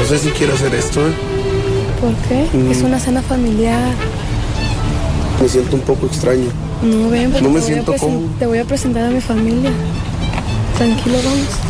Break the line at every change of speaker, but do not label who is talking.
sé si quiero hacer esto, ¿eh?
¿Por qué? Es una cena familiar.
Me siento un poco extraño.
No, ven, porque
No me siento cómodo.
te voy a presentar a mi familia. Tranquilo, vamos.